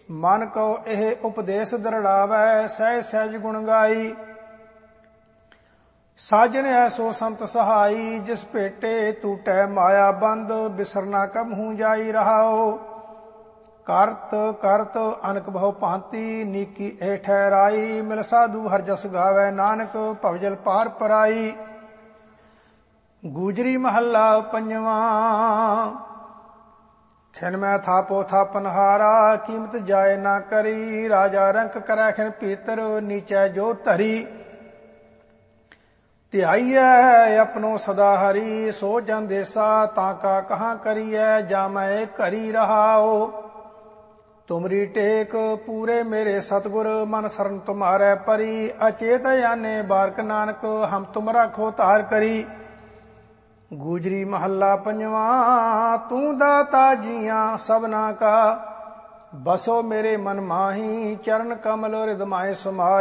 ਮਨ ਕੋ ਇਹ ਉਪਦੇਸ਼ ਦਰੜਾਵੈ, ਸਹਿ ਸਹਿਜ ਗੁਣ ਗਾਈ। ਸਾਜਨ ਐਸੋ ਸੰਤ ਸਹਾਈ, ਜਿਸ ਭੇਟੇ ਟੂਟੈ ਮਾਇਆ ਬੰਦ, ਬਿਸਰਨਾ ਕਬਹੂ ਜਾਈ ਰਹਾਓ। ਕਰਤ ਕਰਤ ਅਨਕ ਬਹੁ ਭਾਂਤੀ, ਨੀਕੀ ਇਹ ਠਹਿਰਾਈ। ਮਿਲ ਸਾਧੂ ਹਰ ਜਸ ਗਾਵੈ, ਨਾਨਕ ਭਵਜਲ ਪਾਰ ਪਰਾਈ। ਗੂਜਰੀ ਮਹੱਲਾ ਪੰਜਵਾਂ। ਖਿਨ ਮੈਂ ਥਾਪੋ ਥਾਪਨਹਾਰਾ, ਕੀਮਤ ਜਾਏ ਨਾ ਕਰੀ। ਰਾਜਾ ਰੰਕ ਕਰੈ ਖਿਨ ਭੀਤਰ, ਨੀਚੈ ਜੋ ਧਰੀ। ਧਿਆਈਐ ਆਪਣੋ ਸਦਾ ਹਰੀ, ਸੋ ਜਨ ਦੇਸਾ ਤਾਂ ਕਾ ਕਹਾਂ ਕਰੀਐ। ਜਾ ਮੈਂ ਘਰੀ ਰਹਾਓ। ਤੁਮਰੀ ਟੇਕ ਪੂਰੇ ਮੇਰੇ ਸਤਿਗੁਰ, ਮਨ ਸਰਨ ਤੁਮਾਰੈ ਪਰੀ। ਅਚੇਤ ਆਨੇ ਬਾਰਕ ਨਾਨਕ, ਹਮ ਤੁਮ ਰਾਖੋ ਧਾਰ ਕਰੀ। ਗੂਜਰੀ ਮਹੱਲਾ ਪੰਜਵਾਂ। ਤੂੰ ਦਾਤਾ ਜੀਆਂ ਸਭਨਾ ਕਾ, ਬਸੋ ਮੇਰੇ ਮਨ ਮਾਹੀ। ਚਰਨ ਕਮਲ ਰਿਦ ਮਾਏ ਸਮਾਈ।